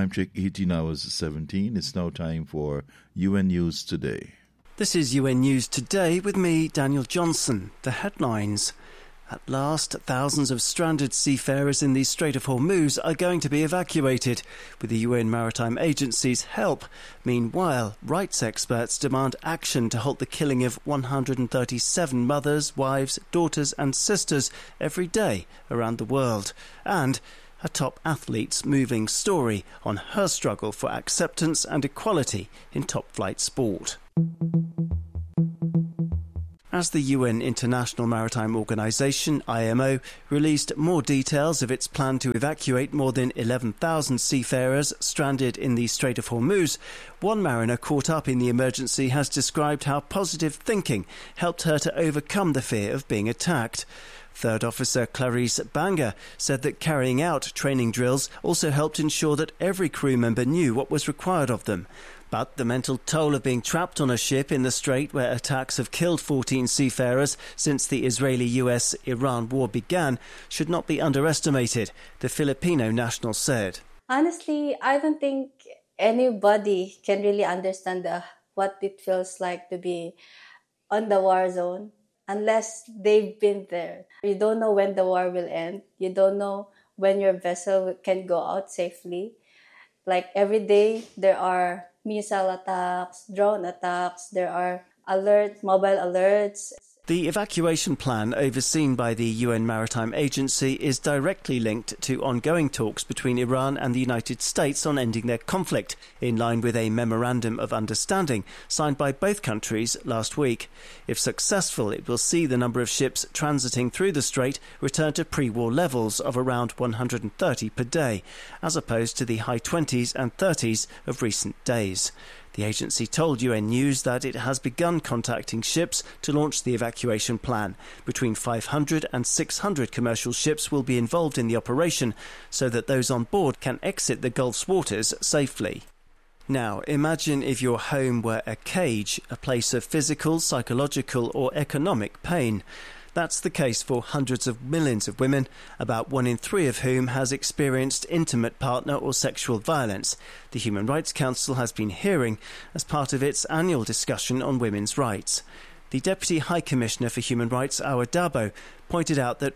Time check 18 hours 17. It's now time for UN News Today. This is UN News Today with me, Daniel Johnson. The headlines. At last, thousands of stranded seafarers in the Strait of Hormuz are going to be evacuated, with the UN Maritime Agency's help. Meanwhile, rights experts demand action to halt the killing of 137 mothers, wives, daughters and sisters every day around the world. And a top athlete's moving story on her struggle for acceptance and equality in top-flight sport. As the UN International Maritime Organization, IMO, released more details of its plan to evacuate more than 11,000 seafarers stranded in the Strait of Hormuz, one mariner caught up in the emergency has described how positive thinking helped her to overcome the fear of being attacked. Third Officer Clarice Banger said that carrying out training drills also helped ensure that every crew member knew what was required of them. But the mental toll of being trapped on a ship in the Strait where attacks have killed 14 seafarers since the Israeli-US-Iran war began should not be underestimated, the Filipino national said. Honestly, I don't think anybody can really understand what it feels like to be on the war zone unless they've been there. You don't know when the war will end. You don't know when your vessel can go out safely. Like every day, there are missile attacks, drone attacks, there are alerts, mobile alerts. The evacuation plan overseen by the UN Maritime Agency is directly linked to ongoing talks between Iran and the United States on ending their conflict, in line with a memorandum of understanding signed by both countries last week. If successful, it will see the number of ships transiting through the strait return to pre-war levels of around 130 per day, as opposed to the high 20s and 30s of recent days. The agency told UN News that it has begun contacting ships to launch the evacuation plan. Between 500 and 600 commercial ships will be involved in the operation so that those on board can exit the Gulf's waters safely. Now, imagine if your home were a cage, a place of physical, psychological or economic pain. That's the case for hundreds of millions of women, about 1 in 3 of whom has experienced intimate partner or sexual violence. The Human Rights Council has been hearing as part of its annual discussion on women's rights. The Deputy High Commissioner for Human Rights, Awa Dabo, pointed out that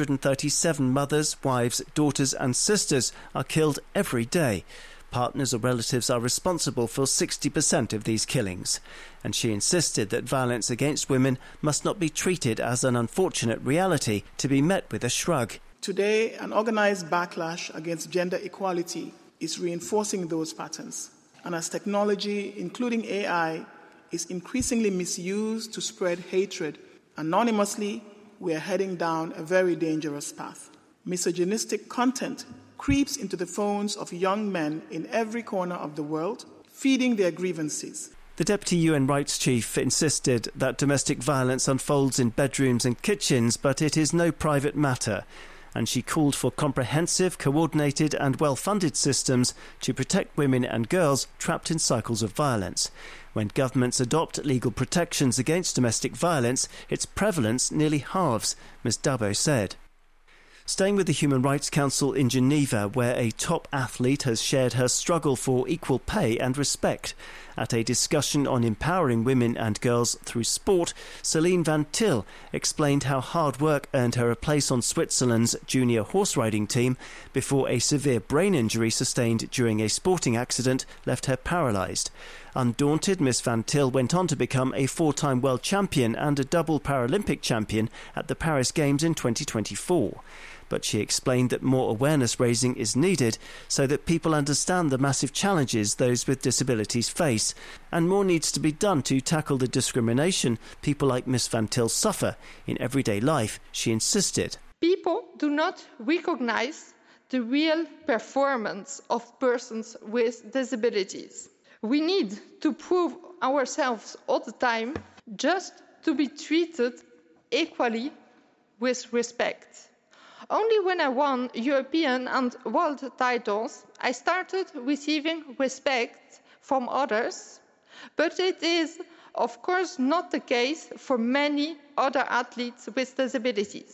137 mothers, wives, daughters and sisters are killed every day. Partners or relatives are responsible for 60% of these killings. And she insisted that violence against women must not be treated as an unfortunate reality to be met with a shrug. Today, an organized backlash against gender equality is reinforcing those patterns. And as technology, including AI, is increasingly misused to spread hatred, anonymously, we are heading down a very dangerous path. Misogynistic content creeps into the phones of young men in every corner of the world, feeding their grievances. The Deputy UN Rights Chief insisted that domestic violence unfolds in bedrooms and kitchens, but it is no private matter. And she called for comprehensive, coordinated and well-funded systems to protect women and girls trapped in cycles of violence. When governments adopt legal protections against domestic violence, its prevalence nearly halves, Ms Dabo said. Staying with the Human Rights Council in Geneva, where a top athlete has shared her struggle for equal pay and respect. At a discussion on empowering women and girls through sport, Celine Van Til explained how hard work earned her a place on Switzerland's junior horse riding team before a severe brain injury sustained during a sporting accident left her paralysed. Undaunted, Miss Van Til went on to become a 4-time world champion and a double Paralympic champion at the Paris Games in 2024. But she explained that more awareness raising is needed so that people understand the massive challenges those with disabilities face, and more needs to be done to tackle the discrimination people like Miss Van Til suffer in everyday life, she insisted. People do not recognise the real performance of persons with disabilities. We need to prove ourselves all the time just to be treated equally with respect. Only when I won European and world titles, I started receiving respect from others, but it is, of course, not the case for many other athletes with disabilities.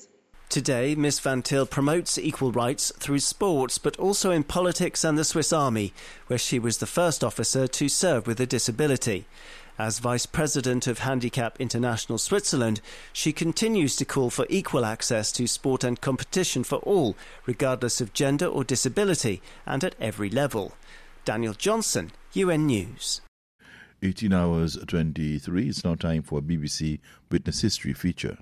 Today, Miss Van Til promotes equal rights through sports, but also in politics and the Swiss Army, where she was the first officer to serve with a disability. As Vice President of Handicap International Switzerland, she continues to call for equal access to sport and competition for all, regardless of gender or disability, and at every level. Daniel Johnson, UN News. 18 hours 23. It's now time for a BBC Witness History feature.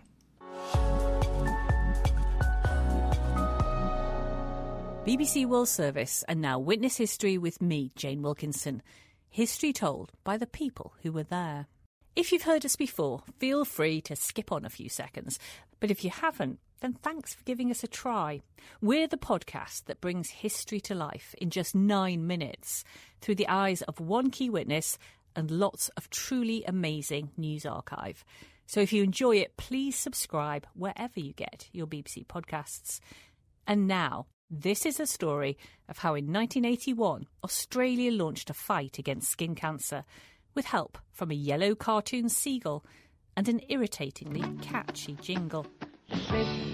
BBC World Service and now Witness History with me, Jane Wilkinson. History told by the people who were there. If you've heard us before, feel free to skip on a few seconds. But if you haven't, then thanks for giving us a try. We're the podcast that brings history to life in just 9 minutes through the eyes of one key witness and lots of truly amazing news archive. So if you enjoy it, please subscribe wherever you get your BBC podcasts. And now, this is a story of how in 1981 Australia launched a fight against skin cancer with help from a yellow cartoon seagull and an irritatingly catchy jingle.